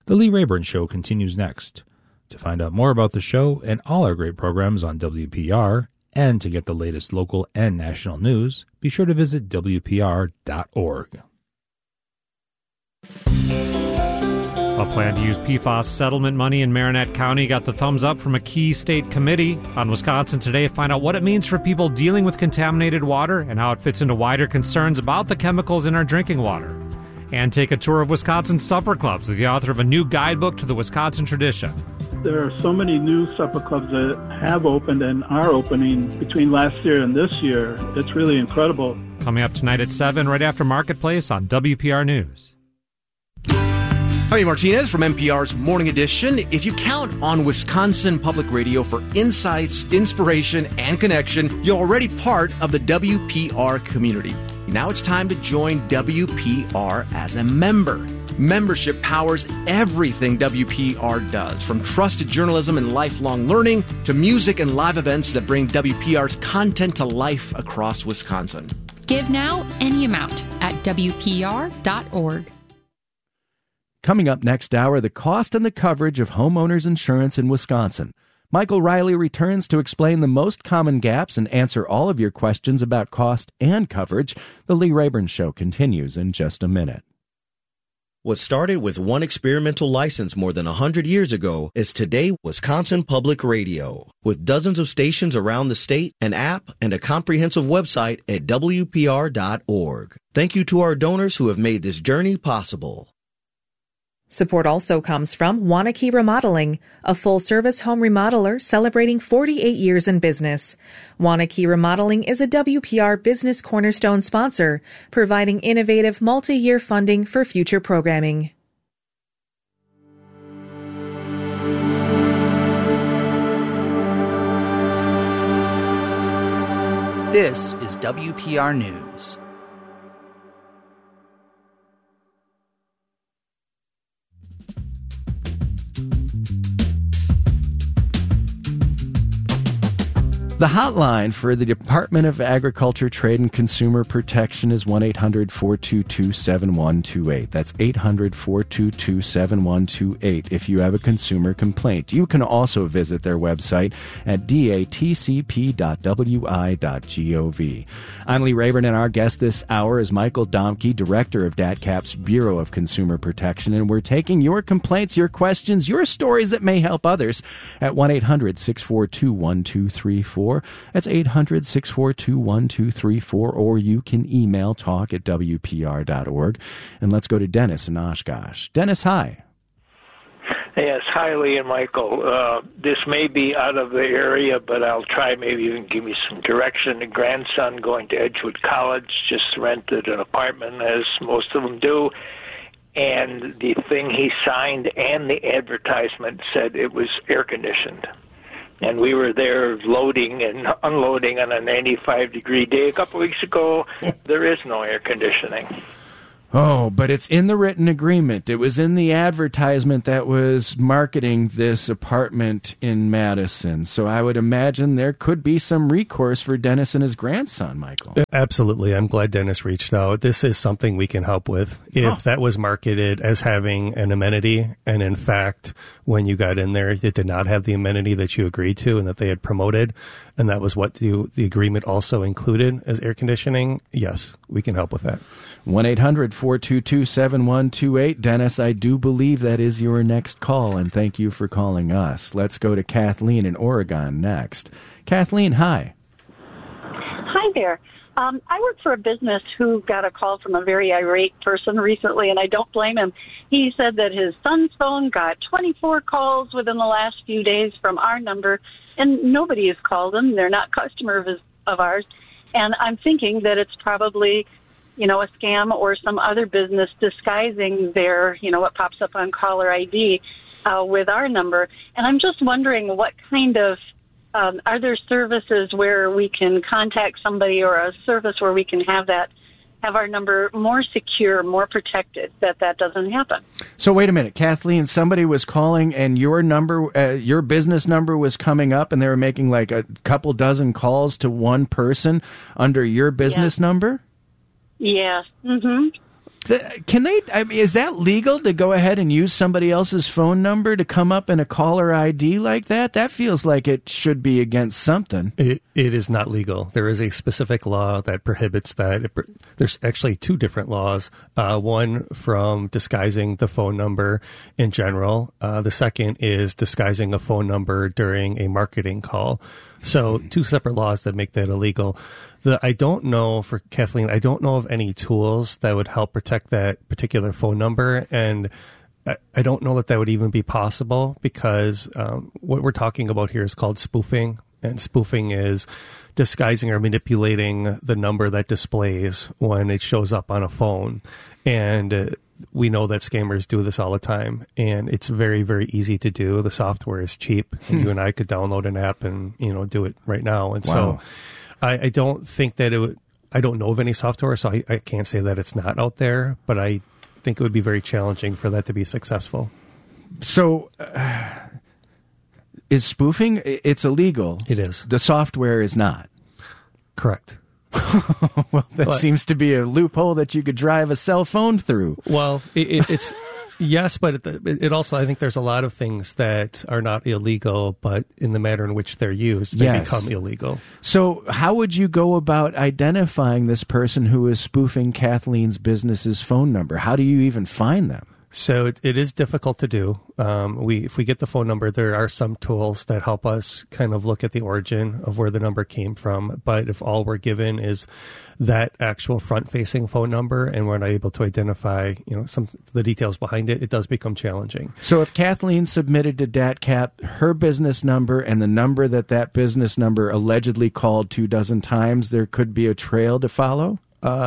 The Lee Rayburn Show continues next. To find out more about the show and all our great programs on WPR, and to get the latest local and national news, be sure to visit WPR.org. A plan to use PFAS settlement money in Marinette County got the thumbs up from a key state committee. On Wisconsin Today, find out what it means for people dealing with contaminated water and how it fits into wider concerns about the chemicals in our drinking water. And take a tour of Wisconsin supper clubs with the author of a new guidebook to the Wisconsin tradition. There are so many new supper clubs that have opened and are opening between last year and this year. It's really incredible. Coming up tonight at 7, right after Marketplace on WPR News. Javi Martinez from NPR's Morning Edition. If you count on Wisconsin Public Radio for insights, inspiration, and connection, you're already part of the WPR community. Now it's time to join WPR as a member. Membership powers everything WPR does, from trusted journalism and lifelong learning to music and live events that bring WPR's content to life across Wisconsin. Give now any amount at WPR.org. Coming up next hour, the cost and the coverage of homeowners insurance in Wisconsin. Michael Riley returns to explain the most common gaps and answer all of your questions about cost and coverage. The Lee Rayburn Show continues in just a minute. What started with one experimental license more than 100 years ago is today Wisconsin Public Radio. With dozens of stations around the state, an app, and a comprehensive website at WPR.org. Thank you to our donors who have made this journey possible. Support also comes from Wanakee Remodeling, a full-service home remodeler celebrating 48 years in business. Wanakee Remodeling is a WPR Business Cornerstone sponsor, providing innovative multi-year funding for future programming. This is WPR News. The hotline for the Department of Agriculture, Trade, and Consumer Protection is 1-800-422-7128. That's 800-422-7128 if you have a consumer complaint. You can also visit their website at datcp.wi.gov. I'm Lee Rayburn, and our guest this hour is Michael Domke, Director of DATCAP's Bureau of Consumer Protection, and we're taking your complaints, your questions, your stories that may help others at 1-800-642-1234. That's 800-642-1234, or you can email talk@WPR.org. And let's go to Dennis in Oshkosh. Dennis, hi. Yes, hi, Lee and Michael. This may be out of the area, but I'll try. Maybe you can give me some direction. A grandson going to Edgewood College just rented an apartment, as most of them do. And the thing he signed and the advertisement said it was air-conditioned. And we were there loading and unloading on a 95-degree day a couple weeks ago. There is no air conditioning. Oh, but it's in the written agreement. It was in the advertisement that was marketing this apartment in Madison. So I would imagine there could be some recourse for Dennis and his grandson, Michael. Absolutely. I'm glad Dennis reached out. This is something we can help with. If that was marketed as having an amenity, and in fact, when you got in there, it did not have the amenity that you agreed to and that they had promoted, and that was what the agreement also included as air conditioning, yes, we can help with that. 1-800-422-7128. Dennis, I do believe that is your next call, and thank you for calling us. Let's go to Kathleen in Oregon next. Kathleen, hi. Hi there. I work for a business who got a call from a very irate person recently, and I don't blame him. He said that his son's phone got 24 calls within the last few days from our number, and nobody has called him. They're not customers of ours. And I'm thinking that it's probably, a scam or some other business disguising their, what pops up on caller ID with our number. And I'm just wondering what kind of, are there services where we can contact somebody, or a service where we can have our number more secure, more protected, that doesn't happen? So wait a minute, Kathleen, somebody was calling and your number, your business number was coming up, and they were making like a couple dozen calls to one person under your business number? Yes. Mm-hmm. Is that legal to go ahead and use somebody else's phone number to come up in a caller ID like that? That feels like it should be against something. It is not legal. There is a specific law that prohibits that. There's actually two different laws. One from disguising the phone number in general. The second is disguising a phone number during a marketing call. So two separate laws that make that illegal. I don't know, for Kathleen, I don't know of any tools that would help protect that particular phone number. And I don't know that would even be possible because what we're talking about here is called spoofing. And spoofing is disguising or manipulating the number that displays when it shows up on a phone. And we know that scammers do this all the time, and it's very, very easy to do. The software is cheap, and you and I could download an app and do it right now. And so I don't think that it would. I don't know of any software, so I can't say that it's not out there, but I think it would be very challenging for that to be successful. So is spoofing, it's illegal? It is. The software is not? Correct. Well, that seems to be a loophole that you could drive a cell phone through. Well, it's yes, but it also, I think there's a lot of things that are not illegal, but in the manner in which they're used, they become illegal. So how would you go about identifying this person who is spoofing Kathleen's business's phone number? How do you even find them? So it is difficult to do. If we get the phone number, there are some tools that help us kind of look at the origin of where the number came from. But if all we're given is that actual front-facing phone number and we're not able to identify, some the details behind it, it does become challenging. So if Kathleen submitted to DATCAP her business number and the number that business number allegedly called 24 times, there could be a trail to follow?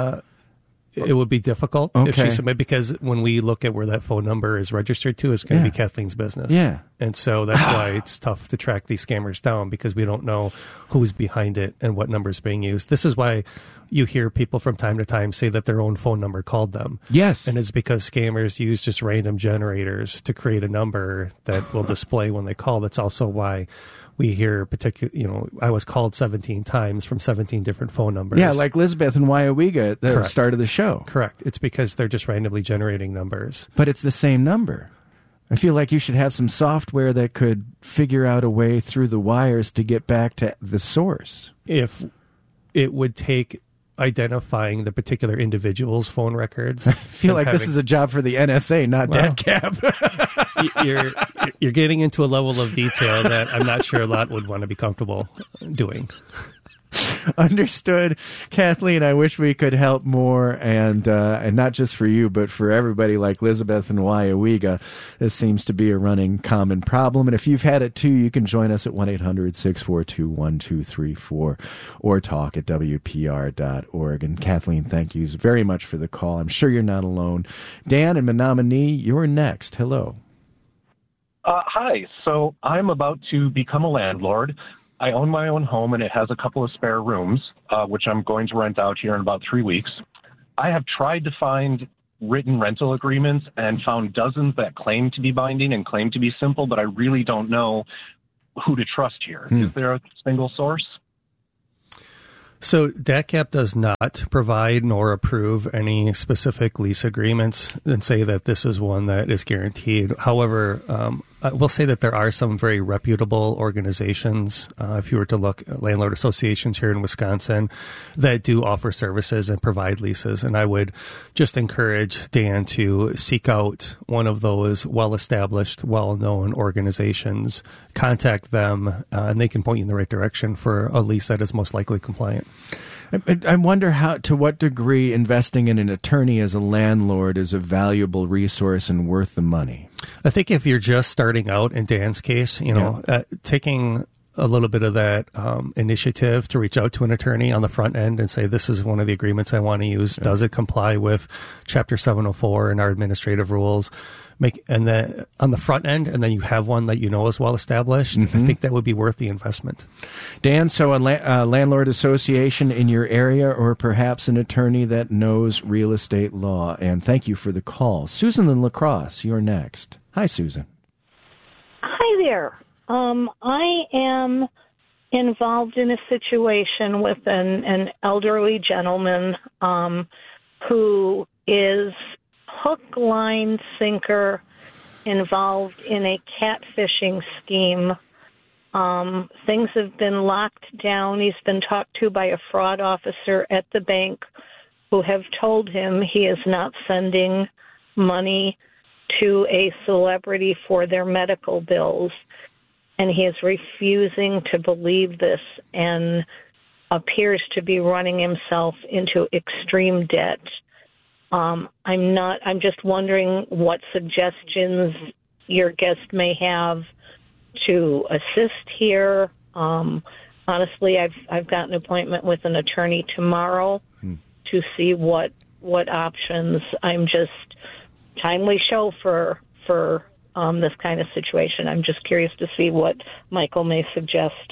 It would be difficult if she submitted, because when we look at where that phone number is registered to, it's going to be Kathleen's business. Yeah. And so that's why it's tough to track these scammers down, because we don't know who's behind it and what number is being used. This is why you hear people from time to time say that their own phone number called them. Yes. And it's because scammers use just random generators to create a number that will display when they call. That's also why we hear I was called 17 times from 17 different phone numbers. Yeah, like Elizabeth and Waiawega at the start of the show. Correct. It's because they're just randomly generating numbers. But it's the same number. I feel like you should have some software that could figure out a way through the wires to get back to the source. If it would take identifying the particular individual's phone records. I feel like this is a job for the NSA, not DATCAP. You're getting into a level of detail that I'm not sure a lot would want to be comfortable doing. Understood. Kathleen, I wish we could help more, and not just for you, but for everybody like Elizabeth and Waiawega. This seems to be a running common problem, and if you've had it too, you can join us at 1-800-642-1234 or talk at WPR.org. And Kathleen, thank you very much for the call. I'm sure you're not alone. Dan in Menominee, you're next. Hello. Hi. So I'm about to become a landlord. I own my own home, and it has a couple of spare rooms, which I'm going to rent out here in about 3 weeks. I have tried to find written rental agreements and found dozens that claim to be binding and claim to be simple, but I really don't know who to trust here. Is there a single source? So DATCAP does not provide nor approve any specific lease agreements and say that this is one that is guaranteed. However, I will say that there are some very reputable organizations, if you were to look at landlord associations here in Wisconsin, that do offer services and provide leases. And I would just encourage Dan to seek out one of those well-established, well-known organizations, contact them, and they can point you in the right direction for a lease that is most likely compliant. I wonder to what degree investing in an attorney as a landlord is a valuable resource and worth the money. I think if you're just starting out, in Dan's case, taking a little bit of that initiative to reach out to an attorney on the front end and say, this is one of the agreements I want to use. Does it comply with Chapter 704 and our administrative rules? And then on the front end, and then you have one that you know is well established. I think that would be worth the investment. Dan, so a landlord association in your area, or perhaps an attorney that knows real estate law. And thank you for the call. Susan in La Crosse, you're next. Hi, Susan. Hi there. I am involved in a situation with an elderly gentleman who is hook, line, sinker involved in a catfishing scheme. Things have been locked down. He's been talked to by a fraud officer at the bank who have told him he is not sending money to a celebrity for their medical bills. And he is refusing to believe this and appears to be running himself into extreme debt. I'm just wondering what suggestions your guest may have to assist here. Honestly, I've got an appointment with an attorney tomorrow to see what options. I'm just timely show for this kind of situation. I'm just curious to see what Michael may suggest.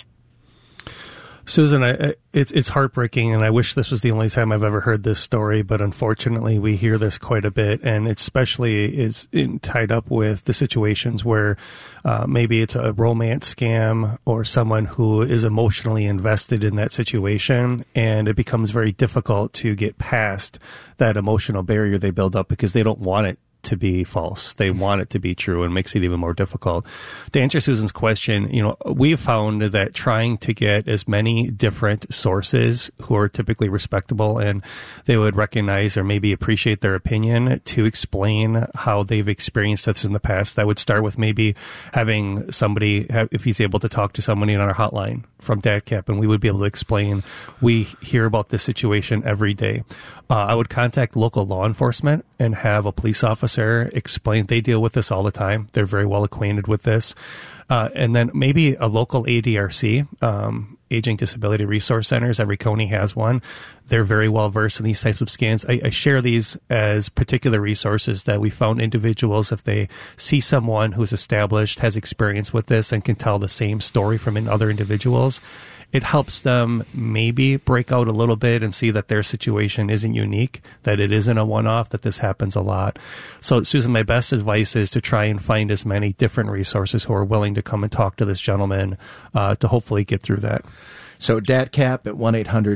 Susan, it's heartbreaking, and I wish this was the only time I've ever heard this story, but unfortunately we hear this quite a bit, and it especially is tied up with the situations where maybe it's a romance scam or someone who is emotionally invested in that situation, and it becomes very difficult to get past that emotional barrier they build up because they don't want it to be false. They want it to be true, and makes it even more difficult. To answer Susan's question, we've found that trying to get as many different sources who are typically respectable and they would recognize or maybe appreciate their opinion to explain how they've experienced this in the past. That would start with maybe having somebody, if he's able to talk to somebody on our hotline from DATCAP, and we would be able to explain, we hear about this situation every day. I would contact local law enforcement and have a police officer explain. They deal with this all the time. They're very well acquainted with this. And then maybe a local ADRC, Aging Disability Resource Centers. Every county has one. They're very well versed in these types of scams. I share these as particular resources that we found individuals, if they see someone who's established, has experience with this, and can tell the same story from other individuals, it helps them maybe break out a little bit and see that their situation isn't unique, that it isn't a one-off, that this happens a lot. So, Susan, my best advice is to try and find as many different resources who are willing to come and talk to this gentleman to hopefully get through that. So DATCAP at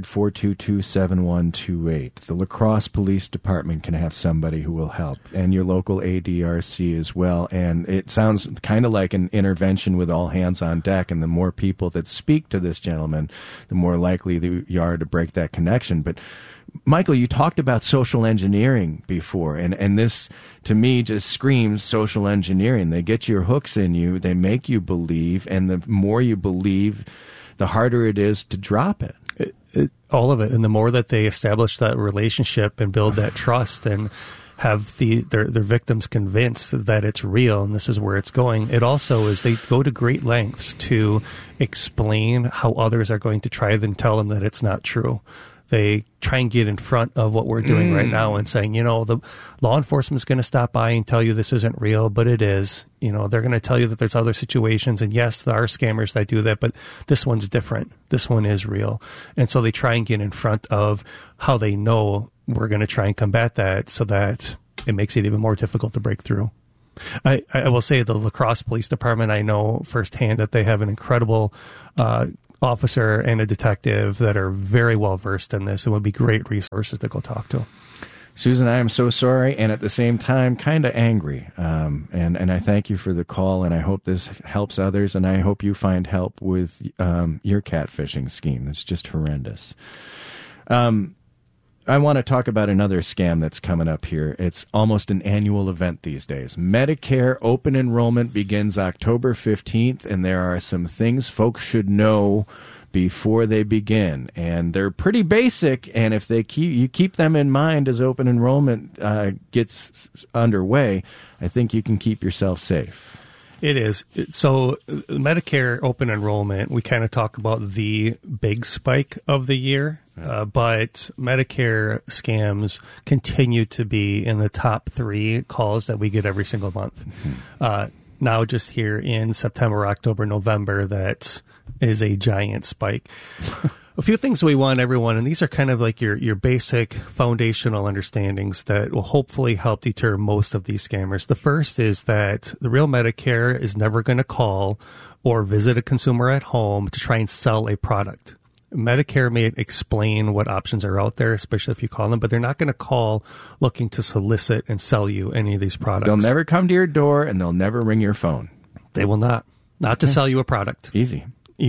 1-800-422-7128. The La Crosse Police Department can have somebody who will help, and your local ADRC as well. And it sounds kind of like an intervention with all hands on deck, and the more people that speak to this gentleman, the more likely you are to break that connection. But Michael, you talked about social engineering before, and this, to me, just screams social engineering. They get your hooks in you, they make you believe, and the more you believe, the harder it is to drop it. All of it. And the more that they establish that relationship and build that trust and have their victims convinced that it's real and this is where it's going, it also is they go to great lengths to explain how others are going to try and tell them that it's not true. They try and get in front of what we're doing right now and saying, the law enforcement is going to stop by and tell you this isn't real, but it is. They're going to tell you that there's other situations, and yes, there are scammers that do that, but this one's different. This one is real. And so they try and get in front of how they know we're going to try and combat that so that it makes it even more difficult to break through. I will say the La Crosse Police Department, I know firsthand that they have an incredible officer and a detective that are very well versed in this and would be great resources to go talk to. Susan, I am so sorry, and at the same time, kind of angry. And I thank you for the call, and I hope this helps others, and I hope you find help with your catfishing scheme. It's just horrendous. I want to talk about another scam that's coming up here. It's almost an annual event these days. Medicare open enrollment begins October 15th, and there are some things folks should know before they begin. And they're pretty basic, and if you keep them in mind as open enrollment gets underway, I think you can keep yourself safe. It is. So Medicare open enrollment, we kind of talk about the big spike of the year. But Medicare scams continue to be in the top 3 calls that we get every single month. Now, just here in September, October, November, that is a giant spike. A few things we want everyone, and these are kind of like your basic foundational understandings that will hopefully help deter most of these scammers. The first is that the real Medicare is never going to call or visit a consumer at home to try and sell a product. Medicare may explain what options are out there, especially if you call them, but they're not going to call looking to solicit and sell you any of these products. They'll never come to your door, and they'll never ring your phone. They will not. Not to sell you a product. Easy.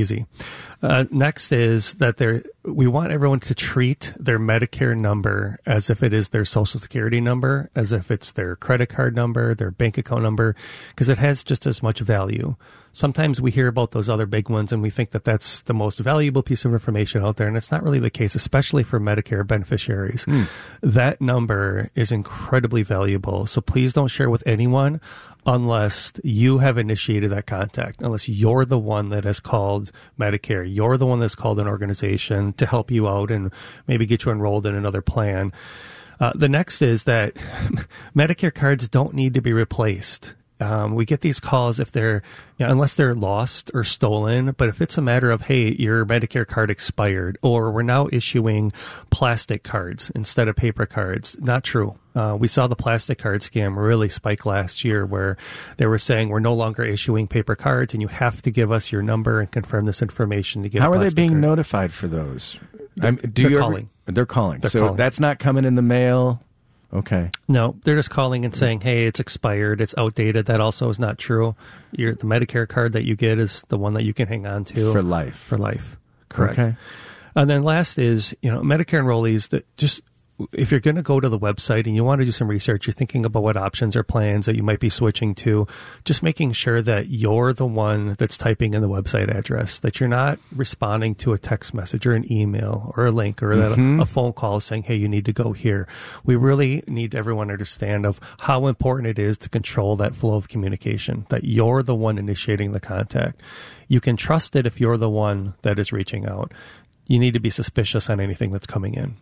Next is that we want everyone to treat their Medicare number as if it is their Social Security number, as if it's their credit card number, their bank account number, because it has just as much value. Sometimes we hear about those other big ones and we think that that's the most valuable piece of information out there, and it's not really the case, especially for Medicare beneficiaries. That number is incredibly valuable, so please don't share with anyone unless you have initiated that contact, unless you're the one that has called Medicare, you're the one that's called an organization to help you out and maybe get you enrolled in another plan. The next is that Medicare cards don't need to be replaced. We get these calls if they're, unless they're lost or stolen, but if it's a matter of, hey, your Medicare card expired, or we're now issuing plastic cards instead of paper cards, not true. We saw the plastic card scam really spike last year, where they were saying we're no longer issuing paper cards and you have to give us your number and confirm this information to get How a are they plastic being card. Notified for those? They're calling. They're calling. They're So calling. that's not coming in the mail. Okay. No, they're just calling and saying, hey, it's expired, it's outdated. That also is not true. The Medicare card that you get is the one that you can hang on to. For life. For life. Correct. Okay. And then last is, Medicare enrollees that just, if you're going to go to the website and you want to do some research, you're thinking about what options or plans that you might be switching to, just making sure that you're the one that's typing in the website address, that you're not responding to a text message or an email or a link or a phone call saying, hey, you need to go here. We really need everyone to understand of how important it is to control that flow of communication, that you're the one initiating the contact. You can trust it if you're the one that is reaching out. You need to be suspicious on anything that's coming in.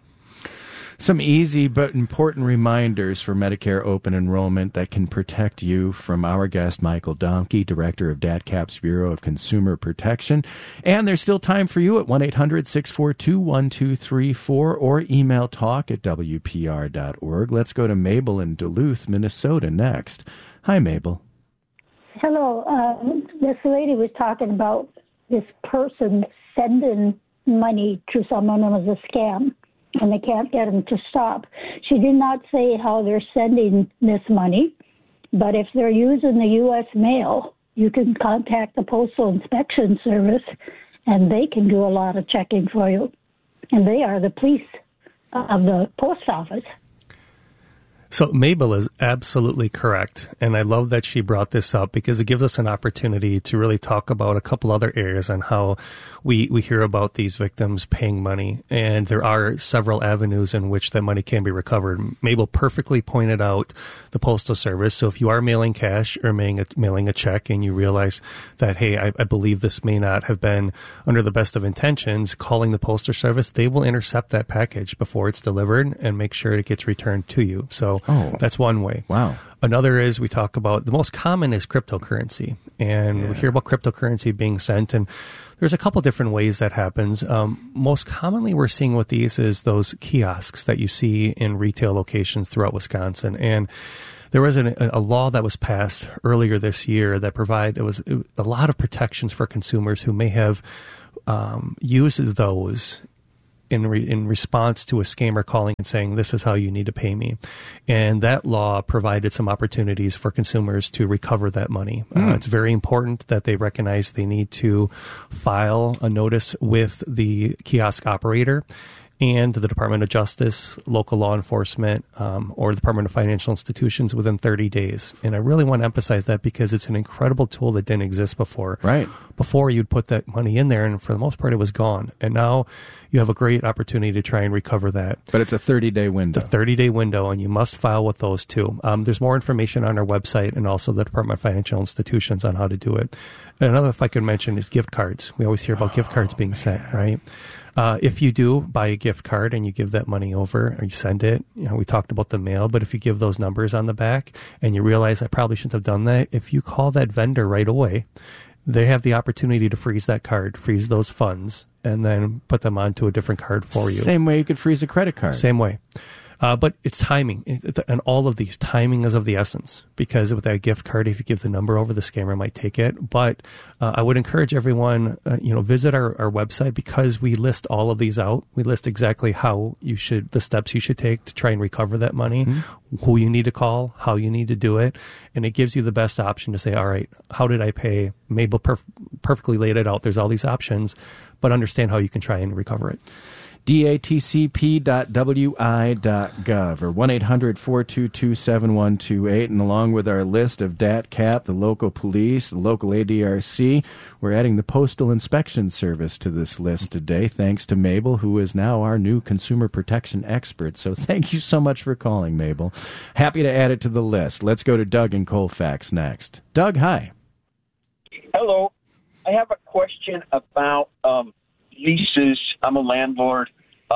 Some easy but important reminders for Medicare open enrollment that can protect you from our guest, Michael Domke, Director of DATCAP's Bureau of Consumer Protection. And there's still time for you at 1-800-642-1234 or email talk@wpr.org. Let's go to Mabel in Duluth, Minnesota next. Hi, Mabel. Hello. This lady was talking about this person sending money to someone as a scam, and they can't get them to stop. She did not say how they're sending this money, but if they're using the U.S. mail, you can contact the Postal Inspection Service, and they can do a lot of checking for you. And they are the police of the post office. So Mabel is absolutely correct, and I love that she brought this up because it gives us an opportunity to really talk about a couple other areas on how we hear about these victims paying money, and there are several avenues in which that money can be recovered. Mabel perfectly pointed out the Postal Service, so if you are mailing cash or mailing a check and you realize that, hey, I believe this may not have been under the best of intentions, calling the Postal Service, they will intercept that package before it's delivered and make sure it gets returned to you. So that's one way. Wow. Another is we talk about, the most common is cryptocurrency. And we hear about cryptocurrency being sent, and there's a couple different ways that happens. Most commonly we're seeing with these is those kiosks that you see in retail locations throughout Wisconsin. And there was a law that was passed earlier this year that provided a lot of protections for consumers who may have used those in response to a scammer calling and saying, this is how you need to pay me. And that law provided some opportunities for consumers to recover that money. It's very important that they recognize they need to file a notice with the kiosk operator and the Department of Justice, local law enforcement, or the Department of Financial Institutions within 30 days. And I really want to emphasize that because it's an incredible tool that didn't exist before. Right. Before, you'd put that money in there, and for the most part, it was gone. And now you have a great opportunity to try and recover that. But it's a 30-day window. It's a 30-day window, and you must file with those two. There's more information on our website and also the Department of Financial Institutions on how to do it. And another, if I could mention, is gift cards. We always hear about gift cards being sent, right? If you do buy a gift card and you give that money over or you send it, we talked about the mail, but if you give those numbers on the back and you realize I probably shouldn't have done that, if you call that vendor right away, they have the opportunity to freeze that card, freeze those funds, and then put them onto a different card for you. Same way you could freeze a credit card. Same way. But it's timing, and all of these, timing is of the essence, because with that gift card, if you give the number over, the scammer might take it. But I would encourage everyone, visit our website, because we list all of these out. We list exactly the steps you should take to try and recover that money, who you need to call, how you need to do it, and it gives you the best option to say, all right, how did I pay? Mabel perfectly laid it out. There's all these options, but understand how you can try and recover it. datcp.wi.gov or 1-800-422-7128. And along with our list of DATCAP, the local police, the local ADRC, we're adding the Postal Inspection Service to this list today, thanks to Mabel, who is now our new consumer protection expert. So thank you so much for calling, Mabel. Happy to add it to the list. Let's go to Doug in Colfax next. Doug, hi. Hello. I have a question about leases. I'm a landlord.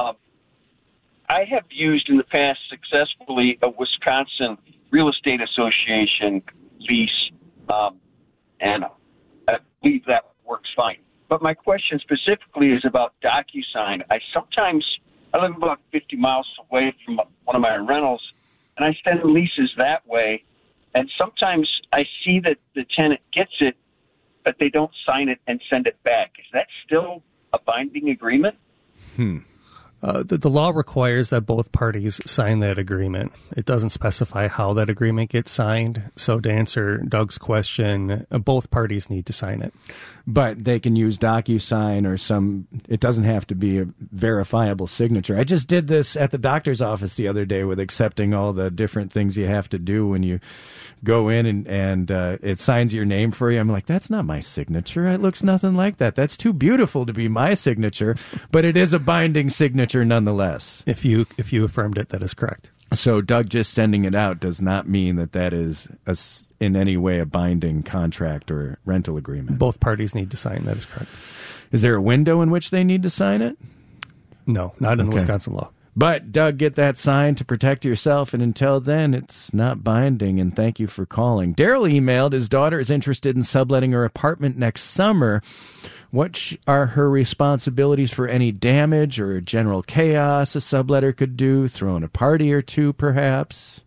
I have used in the past successfully a Wisconsin Real Estate Association lease, and I believe that works fine. But my question specifically is about DocuSign. I live about 50 miles away from one of my rentals, and I send leases that way, and sometimes I see that the tenant gets it, but they don't sign it and send it back. Is that still a binding agreement? The law requires that both parties sign that agreement. It doesn't specify how that agreement gets signed. So to answer Doug's question, both parties need to sign it. But they can use DocuSign or it doesn't have to be a verifiable signature. I just did this at the doctor's office the other day with accepting all the different things you have to do when you go in and it signs your name for you. I'm like, that's not my signature. It looks nothing like that. That's too beautiful to be my signature, but it is a binding signature nonetheless. If you affirmed it, that is correct. So Doug just sending it out does not mean that is in any way a binding contract or rental agreement. Both parties need to sign. That is correct. Is there a window in which they need to sign it? No, not in the Wisconsin law. But, Doug, get that signed to protect yourself, and until then, it's not binding, and thank you for calling. Daryl emailed his daughter is interested in subletting her apartment next summer. What are her responsibilities for any damage or general chaos a subletter could do? Throwing a party or two, perhaps?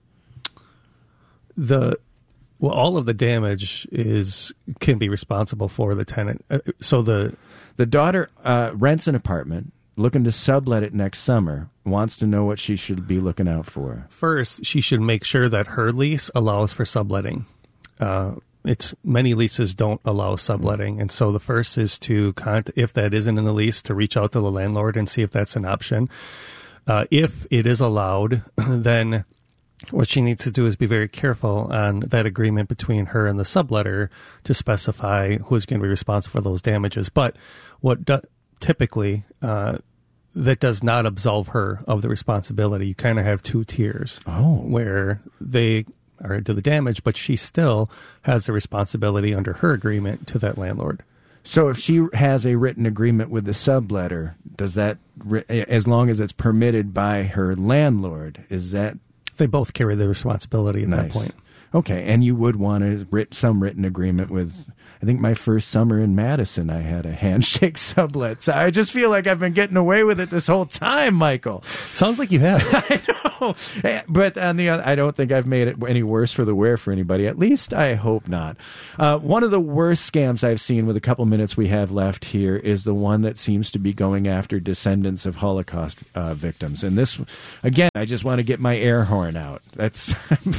All of the damage can be responsible for the tenant. So the daughter rents an apartment, looking to sublet it next summer, wants to know what she should be looking out for. First, she should make sure that her lease allows for subletting. Many leases don't allow subletting, and so the first is to if that isn't in the lease, to reach out to the landlord and see if that's an option. If it is allowed, then what she needs to do is be very careful on that agreement between her and the subletter to specify who's going to be responsible for those damages. But typically, that does not absolve her of the responsibility. You kind of have two tiers where they are to the damage, but she still has the responsibility under her agreement to that landlord. So if she has a written agreement with the subletter, does that, as long as it's permitted by her landlord, is that... They both carry the responsibility at that point. Okay, and you would want some written agreement with... I think my first summer in Madison, I had a handshake sublet. So I just feel like I've been getting away with it this whole time, Michael. Sounds like you have. I know. But on the other, I don't think I've made it any worse for the wear for anybody. At least I hope not. One of the worst scams I've seen with a couple minutes we have left here is the one that seems to be going after descendants of Holocaust victims. And this, again, I just want to get my air horn out. That's...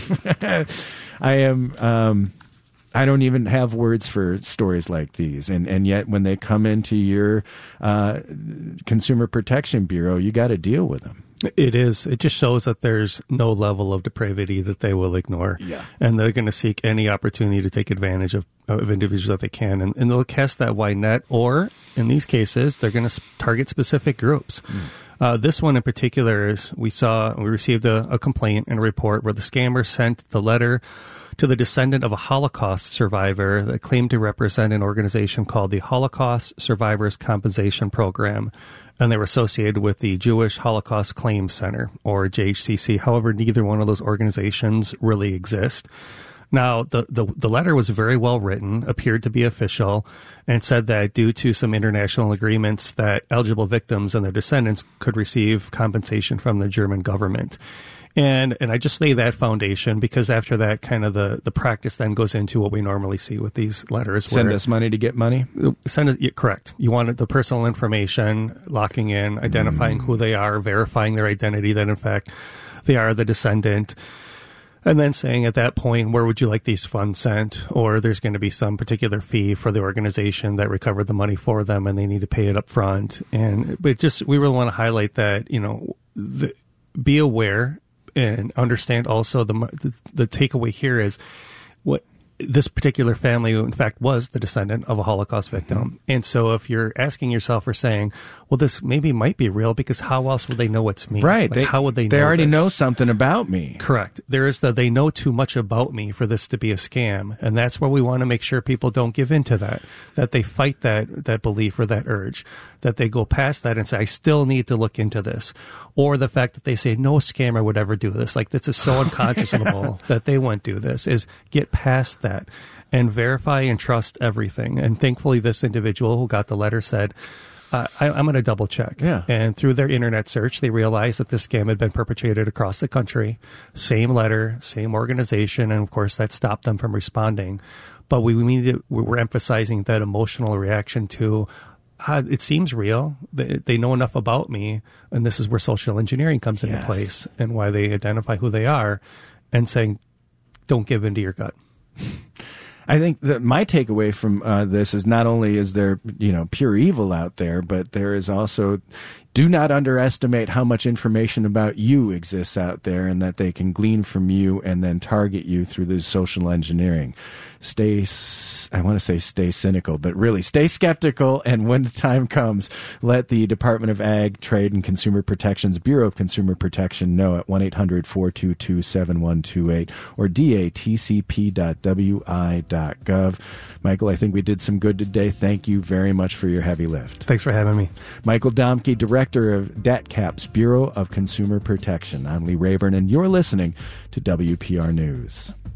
I don't even have words for stories like these. And yet when they come into your Consumer Protection Bureau, you got to deal with them. It is. It just shows that there's no level of depravity that they will ignore. Yeah. And they're going to seek any opportunity to take advantage of individuals that they can. And they'll cast that wide net, or in these cases, they're going to target specific groups. This one in particular is we received a complaint and a report where the scammer sent the letter to the descendant of a Holocaust survivor that claimed to represent an organization called the Holocaust Survivors Compensation Program, and they were associated with the Jewish Holocaust Claims Center, or JHCC. However, neither one of those organizations really exist. Now, the letter was very well written, appeared to be official, and said that due to some international agreements that eligible victims and their descendants could receive compensation from the German government. And I just lay that foundation because after that, kind of the practice then goes into what we normally see with these letters. Send us money to get money? Correct. You want the personal information, locking in, identifying who they are, verifying their identity, that in fact they are the descendant. And then saying at that point, where would you like these funds sent? Or there's going to be some particular fee for the organization that recovered the money for them and they need to pay it up front. But we really want to highlight that, be aware and understand also the takeaway here is what this particular family, in fact, was the descendant of a Holocaust victim. Mm-hmm. And so if you're asking yourself or saying, well, this maybe might be real because how else would they know it's me? Right. How would they know They already this? know something about me. Correct. There is they know too much about me for this to be a scam. And that's where we want to make sure people don't give into that they fight that belief or that urge, that they go past that and say, I still need to look into this. Or the fact that they say no scammer would ever do this. Like, this is so unconscionable that they won't do this, is get past that and verify and trust everything. And thankfully, this individual who got the letter said, I'm going to double check. Yeah. And through their internet search, they realized that this scam had been perpetrated across the country. Same letter, same organization. And of course, that stopped them from responding. But we're emphasizing that emotional reaction to, it seems real. They know enough about me. And this is where social engineering comes into place and why they identify who they are and saying, don't give in to your gut. I think that my takeaway from this is not only is there, pure evil out there, but there is also, do not underestimate how much information about you exists out there and that they can glean from you and then target you through this social engineering. Stay cynical, but really stay skeptical. And when the time comes, let the Department of Ag, Trade, and Consumer Protection's Bureau of Consumer Protection know at 1-800-422-7128 or datcp.wi.gov. Michael, I think we did some good today. Thank you very much for your heavy lift. Thanks for having me. Michael Domke, Director of DATCAP's Bureau of Consumer Protection. I'm Lee Rayburn, and you're listening to WPR News.